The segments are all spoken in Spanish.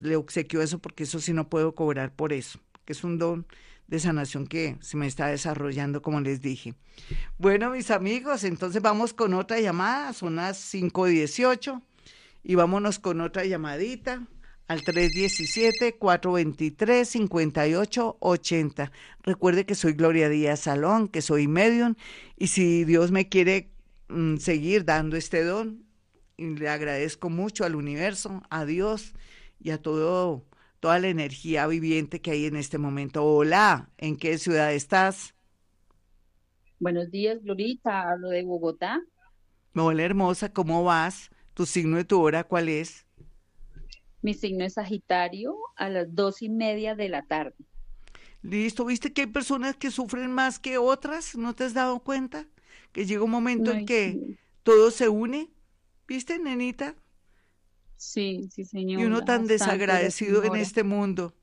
le obsequio eso porque eso sí no puedo cobrar por eso, que es un don de sanación que se me está desarrollando, como les dije. Bueno, mis amigos, entonces vamos con otra llamada, son las 5:18 y vámonos con otra llamadita al 317-423-5880. Recuerde que soy Gloria Díaz Salón, que soy medium, y si Dios me quiere seguir dando este don, y le agradezco mucho al universo, a Dios y a toda la energía viviente que hay en este momento. Hola, ¿en qué ciudad estás? Buenos días, Glorita. Hablo de Bogotá. Hola, hermosa, ¿cómo vas? ¿Tu signo de tu hora cuál es? Mi signo es Sagitario a las 2:30 de la tarde. Listo, ¿viste que hay personas que sufren más que otras? ¿No te has dado cuenta? Que llega un momento en Ay, que sí, todo se une, ¿viste, nenita? sí, sí, Y uno señora, tan bastante la desagradecido en señora. este mundo.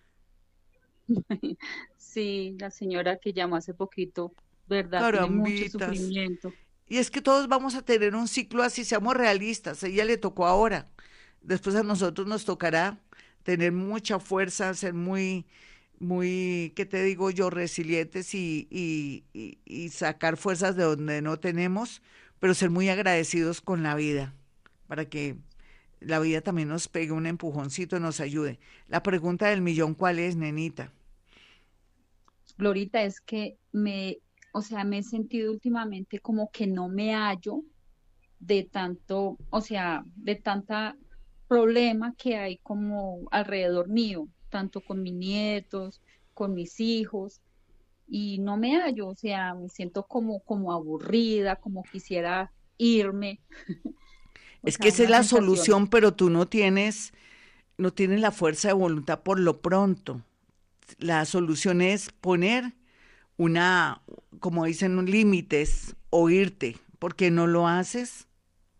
Sí, la señora que llamó hace poquito, ¿verdad? Tiene mucho Carambitas. sufrimiento. Y es que todos vamos a tener un ciclo así, seamos realistas. A ella le tocó ahora. Después a nosotros nos tocará tener mucha fuerza, ser muy, ¿qué te digo yo? Resilientes y sacar fuerzas de donde no tenemos, pero ser muy agradecidos con la vida, para que la vida también nos pegue un empujoncito y nos ayude. La pregunta del millón, ¿cuál es, nenita? Glorita, es que o sea, me he sentido últimamente como que no me hallo de tanto, o sea, de tanta problema que hay como alrededor mío, tanto con mis nietos, con mis hijos. Y no me hallo, o sea, me siento como aburrida, como quisiera irme, o Es que sea, esa es una la sensación. solución, pero tú no tienes la fuerza de voluntad por lo pronto. La solución es poner una, como dicen, límites o irte. ¿Por qué no lo haces?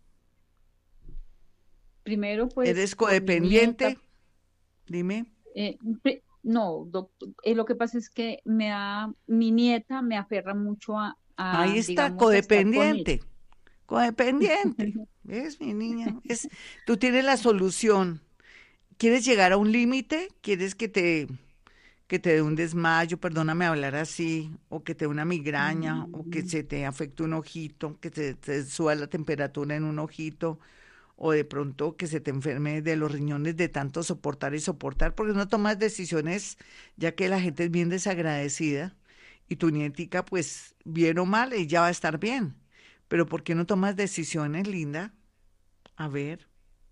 Primero, pues, ¿Eres por mi nieta, codependiente? Dime. no, doctor, lo que pasa es que mi nieta me aferra mucho Ahí está, digamos, a estar con ella. codependiente. Codependiente. ¿Ves, mi niña? Tú tienes la solución. ¿Quieres llegar a un límite? ¿Quieres que te dé un desmayo, perdóname hablar así, o que te dé una migraña, o que Mm, se te afecte un ojito, que te suba la temperatura en un ojito, o de pronto que se te enferme de los riñones de tanto soportar y soportar, porque no tomas decisiones, ya que la gente es bien desagradecida, y tu nietica, pues, bien o mal, ella va a estar bien. Pero ¿por qué no tomas decisiones, linda? A ver.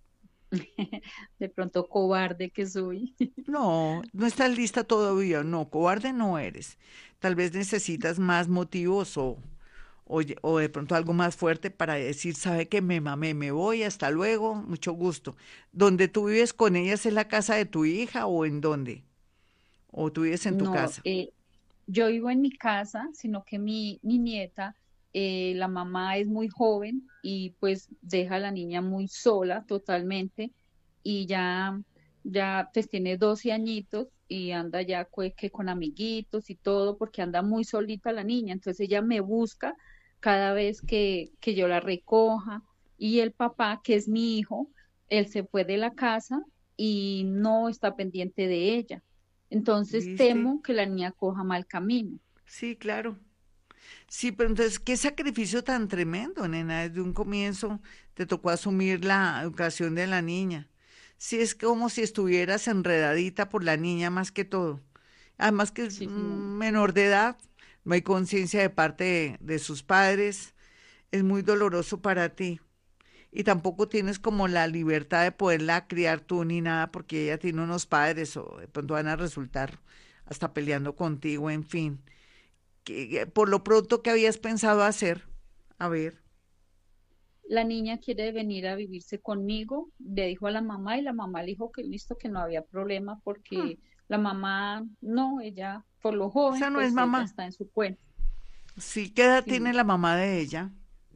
de pronto cobarde que soy. No, no estás lista todavía. No, cobarde no eres. Tal vez necesitas más motivos o de pronto algo más fuerte para decir, sabe que me mamé, me voy, hasta luego, mucho gusto. ¿Donde tú vives con ellas es la casa de tu hija o en dónde? ¿O tú vives en tu No, casa? yo vivo en mi casa, sino que mi nieta, la mamá es muy joven y pues deja a la niña muy sola totalmente y ya pues tiene 12 añitos y anda ya que con amiguitos y todo porque anda muy solita la niña. Entonces ella me busca cada vez que yo la recoja y el papá, que es mi hijo, él se fue de la casa y no está pendiente de ella. Entonces ¿Viste? temo que la niña coja mal camino. Sí, claro. Sí, pero entonces, qué sacrificio tan tremendo, nena. Desde un comienzo te tocó asumir la educación de la niña. Sí, es como si estuvieras enredadita por la niña más que todo. Además que es Sí, señora. menor de edad, no hay conciencia de parte de sus padres, es muy doloroso para ti. Y tampoco tienes como la libertad de poderla criar tú ni nada, porque ella tiene unos padres o de pronto van a resultar hasta peleando contigo, en fin. Por lo pronto, ¿qué habías pensado hacer? A ver. La niña quiere venir a vivirse conmigo, le dijo a la mamá y la mamá le dijo que listo, que no había problema hmm, porque la mamá, no, ella por lo Esa joven, no es pues ella mamá. está en su cuenta. Sí, ¿qué edad tiene Sí, la mamá de ella?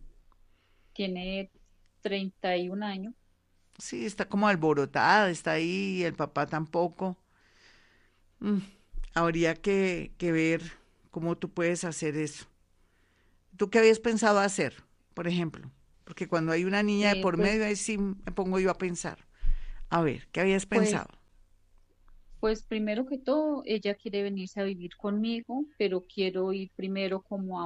tiene 31 años. Sí, está como alborotada, está ahí, el papá tampoco. Mm, Habría que ver cómo tú puedes hacer eso. ¿Tú qué habías pensado hacer, por ejemplo? Porque cuando hay una niña de por Pues, medio, ahí sí me pongo yo a pensar. A ver, ¿qué habías pues pensado? Pues primero que todo, ella quiere venirse a vivir conmigo, pero quiero ir primero como a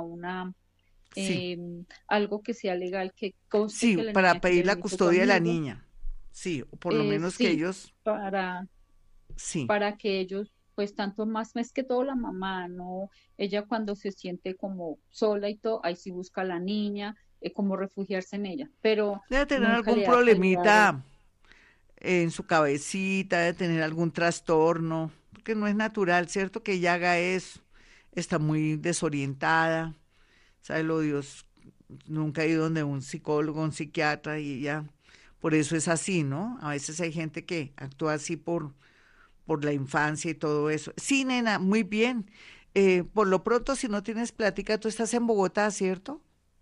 Sí, algo que sea legal, que conste sí, que la para niña quiere pedir la venirse custodia de la conmigo. niña. Sí, o por lo menos que Sí, ellos, para, sí. para que ellos, pues tanto más que todo la mamá, ¿no? Ella cuando se siente como sola y todo, ahí sí busca a la niña, como refugiarse en ella, pero Debe tener nunca algún le da calidad. problemita en su cabecita, debe tener algún trastorno, porque no es natural, ¿cierto? Que ella haga eso. Está muy desorientada, sabe lo Dios, nunca ha ido donde un psicólogo, un psiquiatra y ya, por eso es así, ¿no? A veces hay gente que actúa así por la infancia y todo eso. Sí, nena, muy bien. Por lo pronto, si no tienes plática, tú estás en Bogotá, ¿cierto?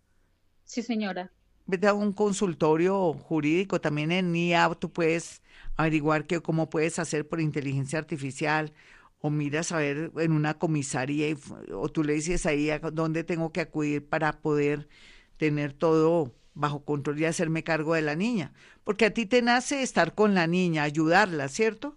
Sí, señora. Vete a un consultorio jurídico, también en IA tú puedes averiguar cómo puedes hacer por inteligencia artificial o miras a ver en una comisaría o tú le dices ahí a dónde tengo que acudir para poder tener todo bajo control y hacerme cargo de la niña, porque a ti te nace estar con la niña, ayudarla, ¿cierto?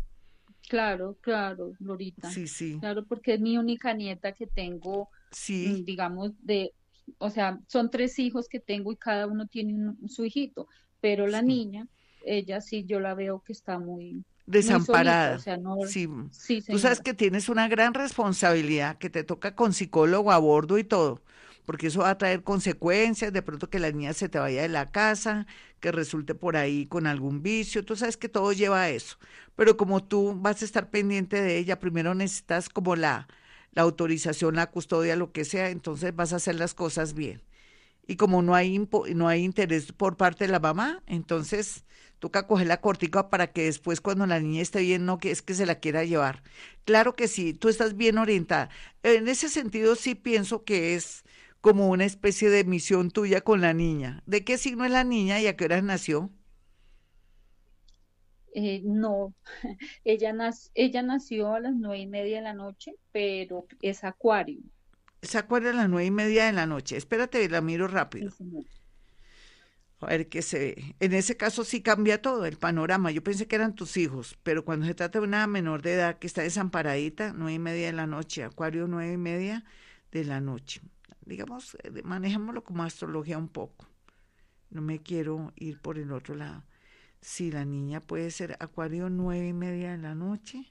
Claro, claro, Glorita. Sí, sí, Claro, porque es mi única nieta que tengo, sí, digamos, o sea, son tres hijos que tengo y cada uno tiene su hijito, pero la sí. niña, ella sí, yo la veo que está muy solita, o Desamparada. sea, no, Sí, sí, tú sabes señora. que tienes una gran responsabilidad, que te toca con psicólogo a bordo y todo, porque eso va a traer consecuencias, de pronto que la niña se te vaya de la casa, que resulte por ahí con algún vicio, tú sabes que todo lleva a eso, pero como tú vas a estar pendiente de ella, primero necesitas como la autorización, la custodia, lo que sea, entonces vas a hacer las cosas bien. Y como no hay interés por parte de la mamá, entonces toca coger la cortica para que después cuando la niña esté bien, no que es que se la quiera llevar. Claro que sí, tú estás bien orientada. En ese sentido sí pienso que es como una especie de misión tuya con la niña. ¿De qué signo es la niña y a qué hora nació? No, ella nació a las 9:30 de la noche, pero es acuario. ¿Se acuerda a las 9:30 de la noche? Espérate, la miro Sí, rápido. señora. A ver qué se ve. En ese caso sí cambia todo el panorama. Yo pensé que eran tus hijos, pero cuando se trata de una menor de edad que está desamparadita, 9:30 de la noche, Acuario 9:30 de la noche. Digamos, manejémoslo como astrología un poco. No me quiero ir por el otro lado. Si la niña puede ser Acuario 9:30 de la noche,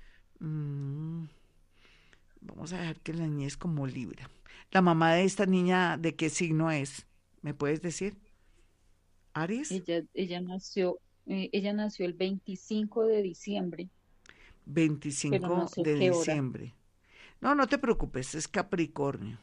mm, vamos a dejar que la niña es como Libra. La mamá de esta niña, ¿de qué signo es? ¿Me puedes decir? ¿Aries? Ella nació el 25 de diciembre, pero no 25 sé de qué hora. diciembre. No, no te preocupes, es Capricornio.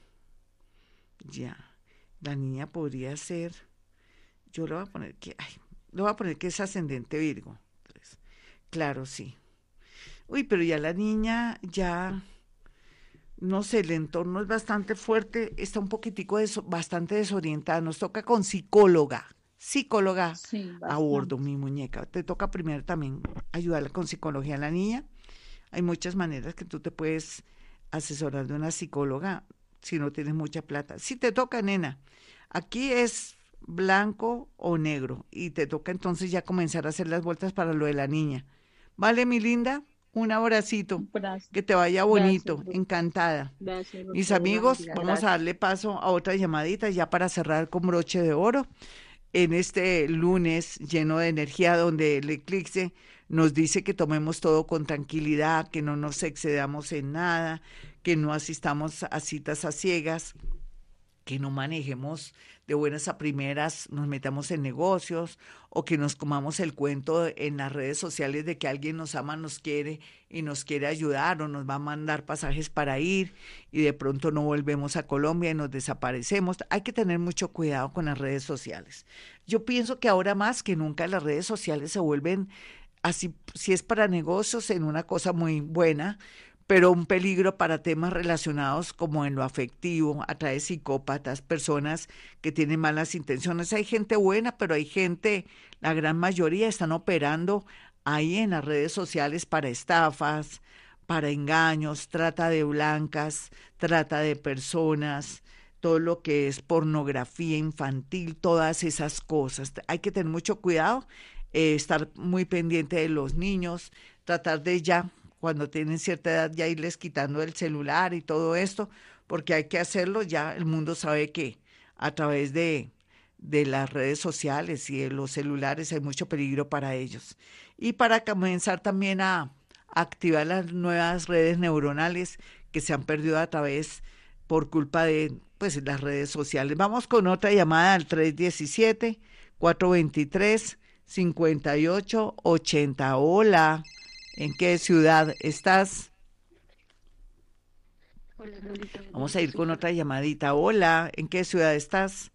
Ya. La niña podría ser, yo le voy a poner que, ay, le voy a poner que es ascendente Virgo. Entonces, claro, sí. Uy, pero ya la niña, ya, no sé, el entorno es bastante fuerte, está un poquitico bastante desorientada. Nos toca con psicóloga Sí, a bordo, bastante. mi muñeca. Te toca primero también ayudarla con psicología a la niña. Hay muchas maneras que tú te puedes asesorar de una psicóloga si no tienes mucha plata. Si te toca, nena, aquí es blanco o negro y te toca entonces ya comenzar a hacer las vueltas para lo de la niña. ¿Vale, mi linda? Un abracito. Gracias, Que te vaya gracias, bonito, encantada. gracias, Mis doctora, Dios la amigos, bendiga, vamos a gracias. darle paso a otra llamadita ya para cerrar con broche de oro en este lunes lleno de energía donde el eclipse nos dice que tomemos todo con tranquilidad, que no nos excedamos en nada, que no asistamos a citas a ciegas, que no manejemos de buenas a primeras, nos metamos en negocios o que nos comamos el cuento en las redes sociales de que alguien nos ama, nos quiere y nos quiere ayudar o nos va a mandar pasajes para ir y de pronto no volvemos a Colombia y nos desaparecemos. Hay que tener mucho cuidado con las redes sociales. Yo pienso que ahora más que nunca las redes sociales se vuelven así, si es para negocios, en una cosa muy buena, pero un peligro para temas relacionados como en lo afectivo, atrae psicópatas, personas que tienen malas intenciones. Hay gente buena, pero hay gente, la gran mayoría están operando ahí en las redes sociales para estafas, para engaños, trata de blancas, trata de personas, todo lo que es pornografía infantil, todas esas cosas. Hay que tener mucho cuidado, estar muy pendiente de los niños, tratar de ya, cuando tienen cierta edad, ya irles quitando el celular y todo esto, porque hay que hacerlo, ya el mundo sabe que a través de las redes sociales y de los celulares hay mucho peligro para ellos. Y para comenzar también a activar las nuevas redes neuronales que se han perdido a través por culpa de pues las redes sociales. Vamos con otra llamada al 317-423-5880. Hola, ¿en qué ciudad estás? Hola, Lolita, buenos Vamos a días, ir soy con otra llamadita. Hola, ¿en qué ciudad estás?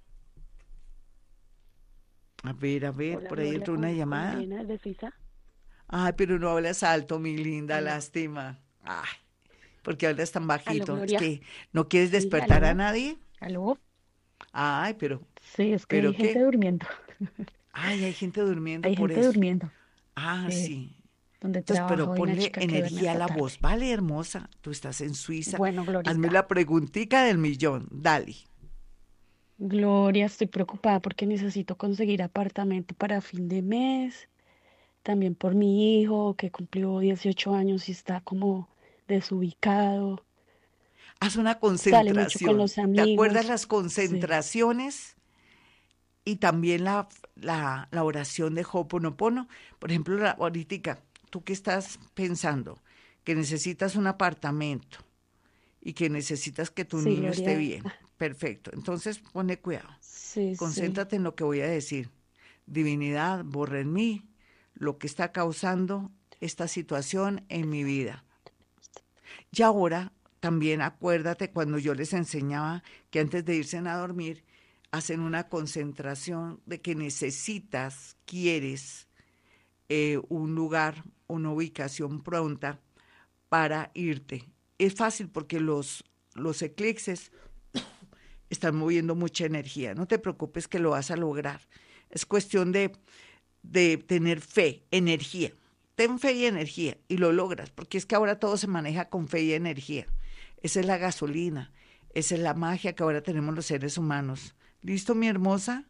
A ver, Hola, por ahí Gloria, entró una con llamada. Mariana de Suiza. Ay, pero no hablas alto, mi linda, Aló, lástima. Ay, porque hablas tan aló, bajito. Es Gloria. que no quieres Sí, despertar a aló, nadie. aló. Ay, Sí, es que hay pero gente ¿qué? durmiendo. Ay, hay gente durmiendo Hay por gente eso. durmiendo. Ah, Sí, sí. donde Entonces, pero trabajo hay una ponle chica que duerme energía a hasta la tarde. voz. Vale, hermosa. Tú estás en Suiza. Bueno, Hazme Glorita. la preguntica del millón. Dale. Gloria, estoy preocupada porque necesito conseguir apartamento para fin de mes. También por mi hijo que cumplió 18 años y está como desubicado. Haz una Sale mucho con concentración. los ¿Te acuerdas amigos. las Sí, concentraciones? Y también la oración de Ho'oponopono. Por ejemplo, ahorita, tú que estás pensando que necesitas un apartamento y que necesitas que tu sí, niño esté Gloria. bien. Perfecto. Entonces, ponle cuidado. Sí, sí. Concéntrate en lo que voy a decir. Divinidad, borra en mí lo que está causando esta situación en mi vida. Y ahora también acuérdate cuando yo les enseñaba que antes de irse a dormir hacen una concentración de que necesitas, quieres un lugar, una ubicación pronta para irte. Es fácil porque los eclipses están moviendo mucha energía. No te preocupes que lo vas a lograr. Es cuestión de tener fe, energía. Ten fe y energía y lo logras, porque es que ahora todo se maneja con fe y energía. Esa es la gasolina, esa es la magia que ahora tenemos los seres humanos. ¿Listo, mi hermosa?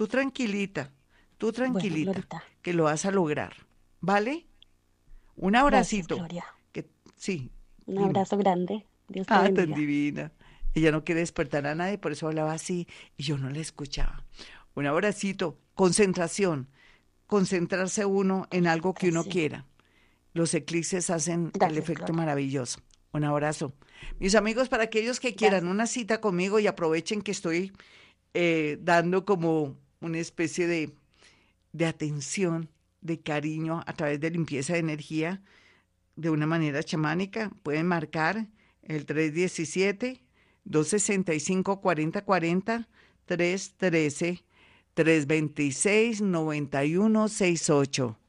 Tú Bueno, tranquilita, Glorita. que lo vas a lograr. ¿Vale? Un Gracias, abracito. Gloria. Que, sí, Un dime. abrazo grande. Dios te Ah, tan bendiga. divina. Ella no quiere despertar a nadie, por eso hablaba así y yo no la escuchaba. Un abracito, concentración, concentrarse uno en algo que uno Gracias. quiera. Los eclipses hacen el Gracias, efecto Gloria. maravilloso. Un abrazo. Mis amigos, para aquellos que quieran Gracias. una cita conmigo y aprovechen que estoy dando como una especie de atención, de cariño a través de limpieza de energía de una manera chamánica, pueden marcar el 317-265-4040, 313-326-9168.